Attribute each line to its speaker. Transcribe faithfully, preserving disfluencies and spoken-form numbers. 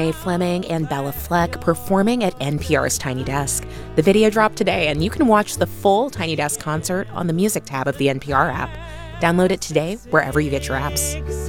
Speaker 1: Fleming and Bella Fleck performing at N P R's Tiny Desk. The video dropped today, and you can watch the full Tiny Desk concert on the Music tab of the N P R app. Download it today wherever you get your apps.